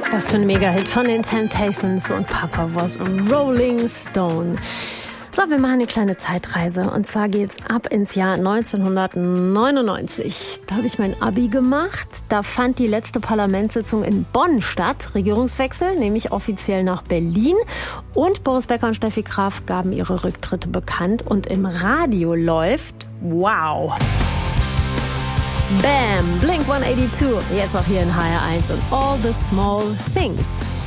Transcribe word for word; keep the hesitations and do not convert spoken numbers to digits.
Was für ein Mega-Hit von den Temptations und Papa was Rolling Stone. So, wir machen eine kleine Zeitreise und zwar geht's ab ins Jahr neunzehnhundertneunundneunzig. Da habe ich mein Abi gemacht. Da fand die letzte Parlamentssitzung in Bonn statt. Regierungswechsel, nämlich offiziell nach Berlin. Und Boris Becker und Steffi Graf gaben ihre Rücktritte bekannt. Und im Radio läuft, wow, Bam, Blink one eighty-two, jetzt auch hier in H R eins und All the Small Things.